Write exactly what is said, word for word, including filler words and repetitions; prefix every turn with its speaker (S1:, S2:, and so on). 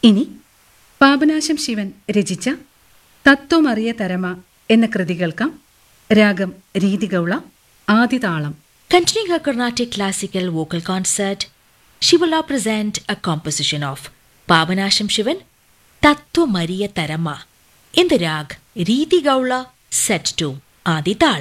S1: ഇനി പാപനാശം ശിവൻ രചിച്ച തത്വമറിയ തരമ എന്ന കൃതി കേൾക്കാം. രാഗം രീതിഗൗള, ആദിതാളം.
S2: Continuing her Carnatic classical vocal concert, she will now present a composition of Pavanasham Shivan, Tattva Mariya Tarama in the rag Riti Gaula set to Adi Tal.